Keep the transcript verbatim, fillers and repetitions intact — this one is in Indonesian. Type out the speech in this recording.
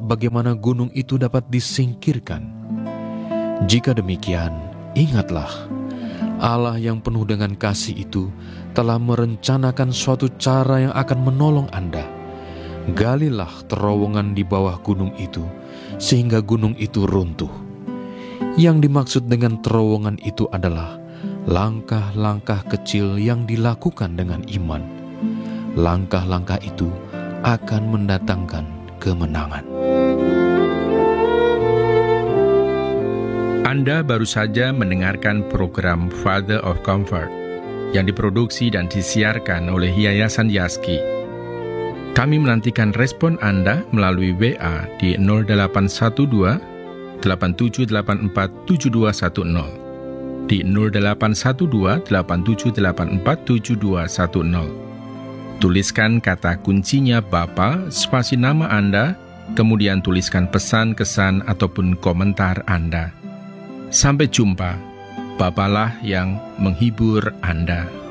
bagaimana gunung itu dapat disingkirkan. Jika demikian, ingatlah, Allah yang penuh dengan kasih itu telah merencanakan suatu cara yang akan menolong Anda. Galilah terowongan di bawah gunung itu, sehingga gunung itu runtuh. Yang dimaksud dengan terowongan itu adalah langkah-langkah kecil yang dilakukan dengan iman. Langkah-langkah itu akan mendatangkan kemenangan. Anda baru saja mendengarkan program Father of Comfort yang diproduksi dan disiarkan oleh Yayasan Yaski. Kami menantikan respon Anda melalui W A di nol delapan satu dua, delapan tujuh delapan empat, tujuh dua satu nol, di nol delapan satu dua, delapan tujuh delapan empat, tujuh dua satu nol. Tuliskan kata kuncinya Bapa, spasi nama Anda, kemudian tuliskan pesan, kesan, ataupun komentar Anda. Sampai jumpa, Bapalah yang menghibur Anda.